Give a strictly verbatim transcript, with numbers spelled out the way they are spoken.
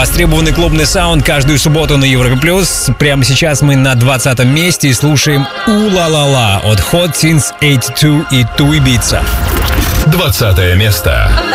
Востребованный клубный саунд каждую субботу на Европе плюс. Прямо сейчас мы на двадцатом месте и слушаем «У-ла-ла-ла» от Hot Since восемьдесят два и Two Ibiza. двадцатое место.